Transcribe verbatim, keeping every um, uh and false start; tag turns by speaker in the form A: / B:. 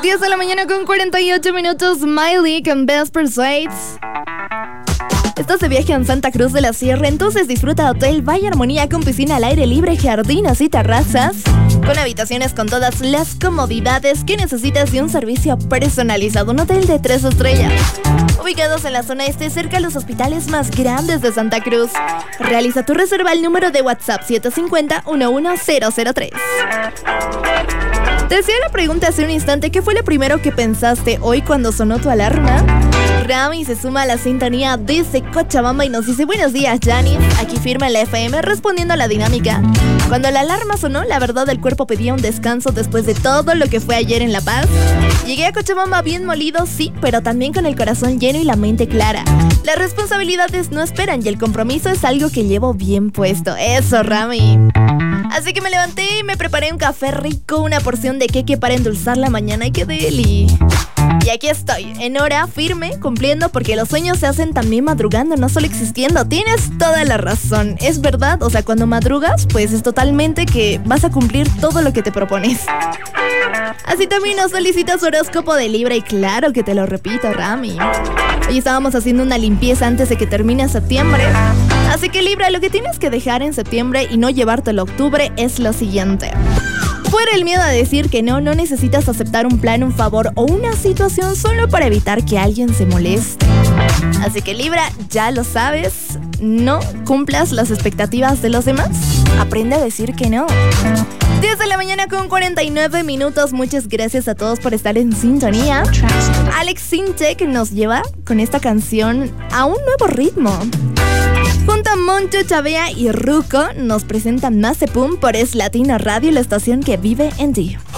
A: diez de la mañana con cuarenta y ocho minutos. Miley con Best Persuades. Estás de viaje en Santa Cruz de la Sierra, entonces disfruta Hotel Valle Armonía con piscina al aire libre, jardines y terrazas, con habitaciones con todas las comodidades que necesitas y un servicio personalizado. Un hotel de tres estrellas, ubicados en la zona este, cerca de los hospitales más grandes de Santa Cruz. Realiza tu reserva al número de WhatsApp siete cinco cero, uno uno cero cero tres. Te hacía la pregunta hace un instante, ¿qué fue lo primero que pensaste hoy cuando sonó tu alarma? Rami se suma a la sintonía desde Cochabamba y nos dice: buenos días, Janis, aquí firma en la F M respondiendo a la dinámica. Cuando la alarma sonó, la verdad el cuerpo pedía un descanso después de todo lo que fue ayer en La Paz. Llegué a Cochabamba bien molido, sí, pero también con el corazón lleno y la mente clara. Las responsabilidades no esperan y el compromiso es algo que llevo bien puesto. Eso, Rami. Así que me levanté y me preparé un café rico, una porción de queque para endulzar la mañana y qué deli. Y aquí estoy, en hora, firme, cumpliendo, porque los sueños se hacen también madrugando, no solo existiendo. Tienes toda la razón, es verdad. O sea, cuando madrugas, pues es totalmente que vas a cumplir todo lo que te propones. Así también nos solicita su horóscopo de Libra y claro que te lo repito, Rami. Hoy estábamos haciendo una limpieza antes de que termine septiembre. Así que Libra, lo que tienes que dejar en septiembre y no llevártelo a octubre es lo siguiente. Fuera el miedo a decir que no, no necesitas aceptar un plan, un favor o una situación solo para evitar que alguien se moleste. Así que Libra, ya lo sabes, no cumplas las expectativas de los demás. Aprende a decir que no. diez de la mañana con cuarenta y nueve minutos. Muchas gracias a todos por estar en sintonía. Alex Sintek nos lleva con esta canción a un nuevo ritmo. Junto a Moncho, Chavea y Ruco nos presentan Mazepum por Es Latina Radio, la estación que vive en ti.